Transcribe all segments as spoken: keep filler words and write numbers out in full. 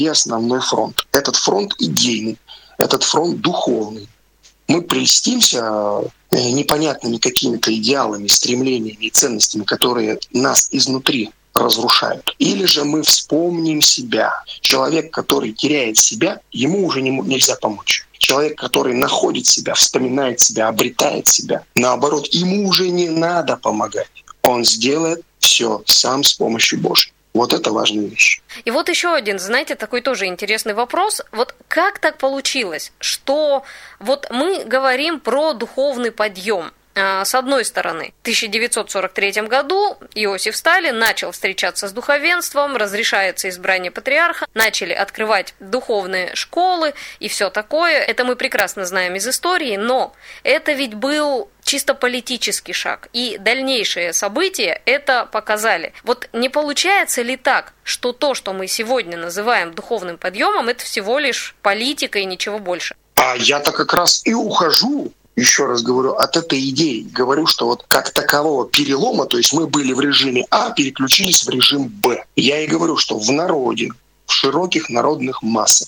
и основной фронт. Этот фронт идейный, этот фронт духовный. Мы прельстимся непонятными какими-то идеалами, стремлениями и ценностями, которые нас изнутри разрушают. Или же мы вспомним себя. Человек, который теряет себя, ему уже не, нельзя помочь. Человек, который находит себя, вспоминает себя, обретает себя, наоборот, ему уже не надо помогать. Он сделает все сам с помощью Божьей. Вот это важная вещь. И вот еще один, знаете, такой тоже интересный вопрос. Вот как так получилось, что вот мы говорим про духовный подъем? С одной стороны, в тысяча девятьсот сорок третьем году Иосиф Сталин начал встречаться с духовенством, разрешается избрание патриарха, начали открывать духовные школы и все такое. Это мы прекрасно знаем из истории, но это ведь был чисто политический шаг, и дальнейшие события это показали. Вот не получается ли так, что то, что мы сегодня называем духовным подъемом, это всего лишь политика и ничего больше? А я-то как раз и ухожу. Еще раз говорю, от этой идеи говорю, что вот как такового перелома, то есть мы были в режиме А, переключились в режим Б. Я и говорю, что в народе, в широких народных массах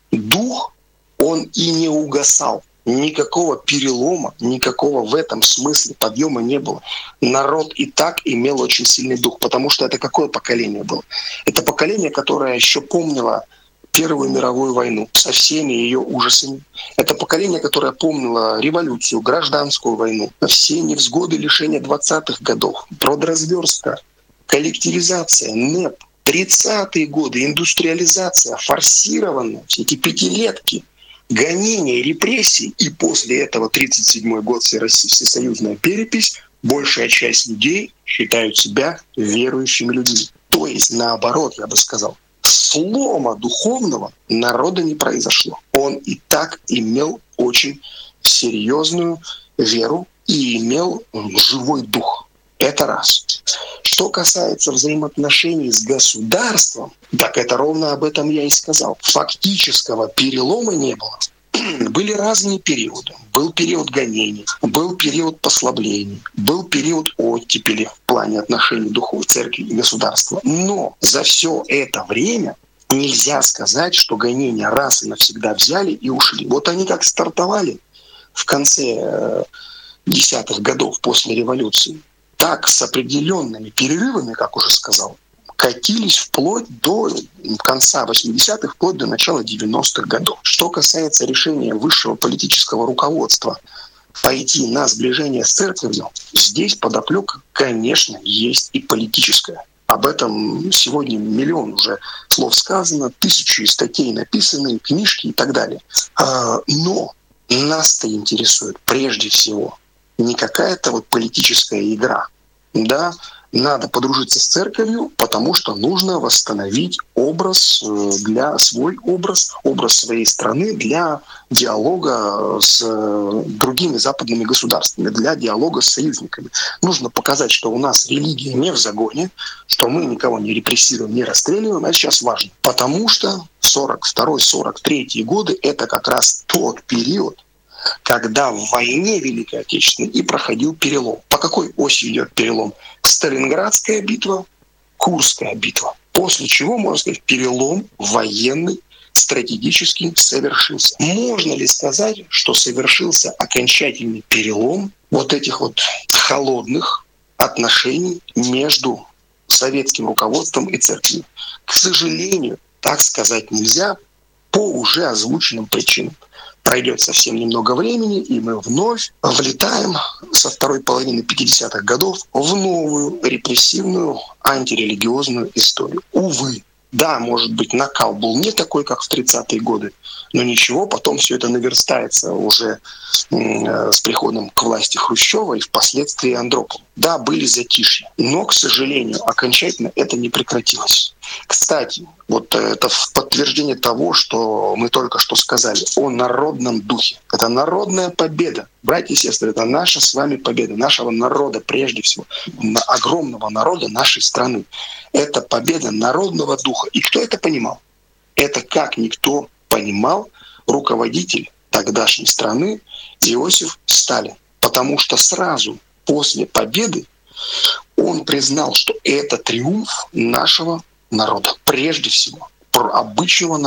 дух, он и не угасал. Никакого перелома, никакого в этом смысле подъема не было. Народ и так имел очень сильный дух, потому что это какое поколение было? Это поколение, которое еще помнило Первую мировую войну со всеми ее ужасами. Это поколение, которое помнило революцию, гражданскую войну, все невзгоды лишения двадцатых годов, продразверстка, коллективизация, НЭП, тридцатые годы, индустриализация, форсированная, все эти пятилетки, гонения, репрессии. И после этого тридцать седьмой год всесоюзная перепись, большая часть людей считают себя верующими людьми. То есть наоборот, я бы сказал, слома духовного народа не произошло. Он и так имел очень серьезную веру и имел живой дух. Это раз. Что касается взаимоотношений с государством, так это ровно об этом я и сказал. Фактического перелома не было. Были разные периоды. Был период гонений, был период послаблений, был период оттепели в плане отношений духовной церкви и государства. Но за все это время нельзя сказать, что гонения раз и навсегда взяли и ушли. Вот они как стартовали в конце десятых годов после революции, так с определенными перерывами, как уже сказал, катились вплоть до конца восьмидесятых, вплоть до начала девяностых годов. Что касается решения высшего политического руководства пойти на сближение с церковью, здесь подоплека, конечно, есть и политическая. Об этом сегодня миллион уже слов сказано, тысячи статей написаны, книжки и так далее. Но нас-то интересует прежде всего не какая-то вот политическая игра. Да, надо подружиться с церковью, потому что нужно восстановить образ для свой образ, образ своей страны для диалога с другими западными государствами, для диалога с союзниками. Нужно показать, что у нас религия не в загоне, что мы никого не репрессируем, не расстреливаем. Это сейчас важно, потому что сорок второй — сорок третий годы — это как раз тот период, когда в войне Великой Отечественной и проходил перелом. По какой оси идет перелом? Сталинградская битва, Курская битва. После чего, можно сказать, перелом военный, стратегический совершился. Можно ли сказать, что совершился окончательный перелом вот этих вот холодных отношений между советским руководством и церковью? К сожалению, так сказать нельзя по уже озвученным причинам. Пройдет совсем немного времени, и мы вновь влетаем со второй половины пятидесятых годов в новую репрессивную антирелигиозную историю. Увы, да, может быть, накал был не такой, как в тридцатые годы, но ничего, потом все это наверстается уже э, с приходом к власти Хрущева и впоследствии Андропова. Да, были затишья, но, к сожалению, окончательно это не прекратилось. Кстати, вот это в подтверждение того, что мы только что сказали о народном духе. Это народная победа. Братья и сестры, это наша с вами победа, нашего народа прежде всего, огромного народа нашей страны. Это победа народного духа. И кто это понимал? Это как никто понимал руководитель тогдашней страны Иосиф Сталин. Потому что сразу после победы он признал, что это триумф нашего народа, прежде всего, обычного народа.